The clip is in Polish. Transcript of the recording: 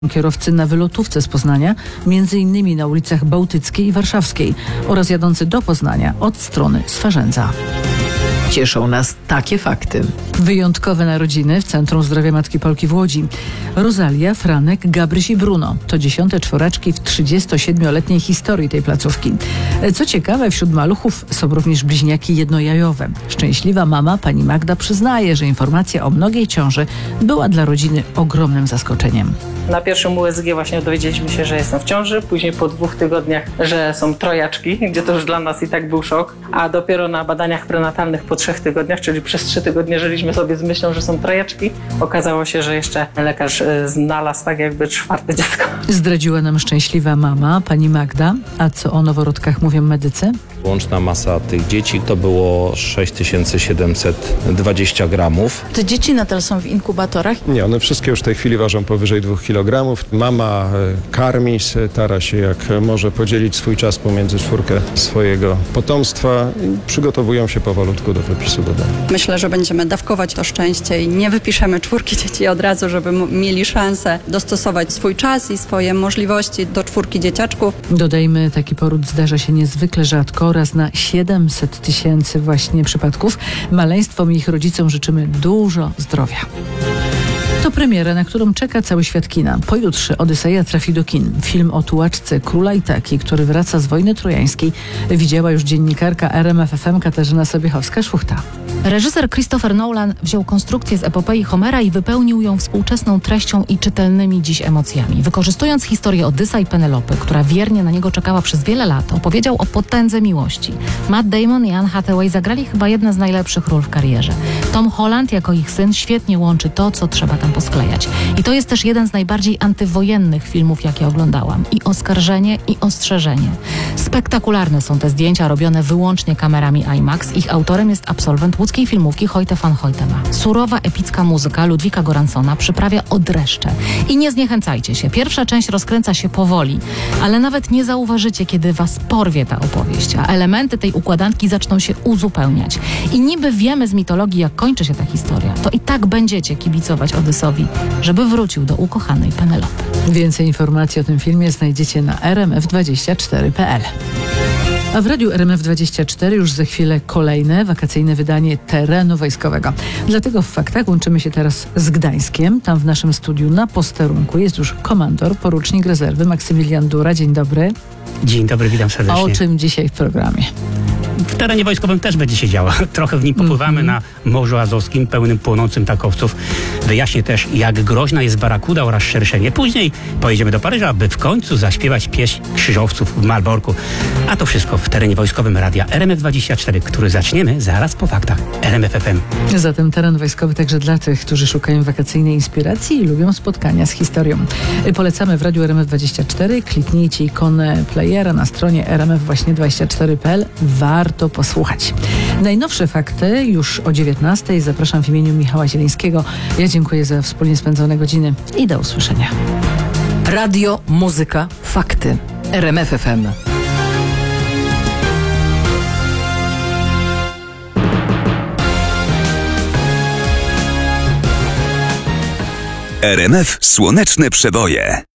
Kierowcy na wylotówce z Poznania, m.in. na ulicach Bałtyckiej i Warszawskiej oraz jadący do Poznania od strony Swarzędza. Cieszą nas takie fakty. Wyjątkowe narodziny w Centrum Zdrowia Matki Polki w Łodzi. Rosalia, Franek, Gabryś i Bruno to 10. czworaczki w 37-letniej historii tej placówki. Co ciekawe, wśród maluchów są również bliźniaki jednojajowe. Szczęśliwa mama, pani Magda, przyznaje, że informacja o mnogiej ciąży była dla rodziny ogromnym zaskoczeniem. Na pierwszym USG właśnie dowiedzieliśmy się, że jestem w ciąży, później po 2 tygodniach, że są trojaczki, gdzie to już dla nas i tak był szok, a dopiero na badaniach prenatalnych po 3 tygodniach, czyli przez 3 tygodnie żyliśmy sobie z myślą, że są trojaczki. Okazało się, że jeszcze lekarz znalazł tak jakby 4. dziecko. Zdradziła nam szczęśliwa mama, pani Magda. A co o noworodkach mówią medycy? Łączna masa tych dzieci to było 6720 gramów. Te dzieci nadal są w inkubatorach? Nie, one wszystkie już w tej chwili ważą powyżej 2 kg. Mama karmi, stara się jak może podzielić swój czas pomiędzy 4 swojego potomstwa i przygotowują się powolutku do wypisu do domu. Myślę, że będziemy dawkować to szczęście i nie wypiszemy 4 dzieci od razu, żeby mieli szansę dostosować swój czas i swoje możliwości do 4 dzieciaczków. Dodajmy, taki poród zdarza się niezwykle rzadko. Raz na 700 000 właśnie przypadków. Maleństwom i ich rodzicom życzymy dużo zdrowia. To premiera, na którą czeka cały świat kina. Pojutrze Odyseja trafi do kin. Film o tułaczce Króla Itaki, który wraca z wojny trojańskiej, widziała już dziennikarka RMF FM Katarzyna Sobiechowska-Szłuchta. Reżyser Christopher Nolan wziął konstrukcję z epopei Homera i wypełnił ją współczesną treścią i czytelnymi dziś emocjami. Wykorzystując historię Odysa i Penelopy, która wiernie na niego czekała przez wiele lat, opowiedział o potędze miłości. Matt Damon i Anne Hathaway zagrali chyba jedne z najlepszych ról w karierze. Tom Holland jako ich syn świetnie łączy to, co trzeba tam posklejać. I to jest też jeden z najbardziej antywojennych filmów, jakie oglądałam. I oskarżenie, i ostrzeżenie. Spektakularne są te zdjęcia robione wyłącznie kamerami IMAX. Ich autorem jest absolwent łódzkiej filmówki Hoyte van Hoytema. Surowa, epicka muzyka Ludwika Goransona przyprawia o dreszcze. I nie zniechęcajcie się. Pierwsza część rozkręca się powoli, ale nawet nie zauważycie, kiedy was porwie ta opowieść, a elementy tej układanki zaczną się uzupełniać. I niby wiemy z mitologii, jak kończy się ta historia, to i tak będziecie kibicować Odysowi, żeby wrócił do ukochanej Penelopy. Więcej informacji o tym filmie znajdziecie na rmf24.pl. A w radiu RMF24 już za chwilę kolejne wakacyjne wydanie Terenu Wojskowego. Dlatego w faktach łączymy się teraz z Gdańskiem. Tam w naszym studiu na posterunku jest już komandor, porucznik rezerwy Maksymilian Dura. Dzień dobry. Dzień dobry, witam serdecznie. A o czym dzisiaj w programie? W terenie wojskowym też będzie się działo. Trochę w nim popływamy na Morzu Azowskim, pełnym płonącym takowców. Wyjaśnię też, jak groźna jest barakuda oraz szerszenie. Później pojedziemy do Paryża, aby w końcu zaśpiewać pieśń krzyżowców w Malborku. A to wszystko w terenie wojskowym radia RMF24, który zaczniemy zaraz po faktach RMF FM. Zatem teren wojskowy także dla tych, którzy szukają wakacyjnej inspiracji i lubią spotkania z historią. Polecamy w radiu RMF24. Kliknijcie ikonę playera na stronie rmf24.pl. Warto posłuchać. Najnowsze fakty już o 19:00. Zapraszam w imieniu Michała Zielińskiego. Ja dziękuję za wspólnie spędzone godziny i do usłyszenia. Radio, muzyka, fakty. RMF FM. RMF Słoneczne Przeboje.